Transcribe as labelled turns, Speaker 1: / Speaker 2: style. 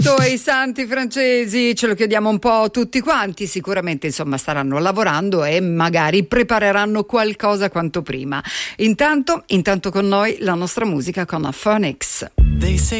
Speaker 1: E i santi francesi ce lo chiediamo un po' tutti quanti, sicuramente insomma staranno lavorando e magari prepareranno qualcosa quanto prima. Intanto con noi la nostra musica con Phoenix.